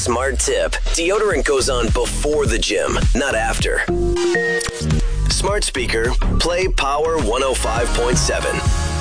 smart tip. Deodorant goes on before the gym, not after. Smart speaker, play Power 105.7.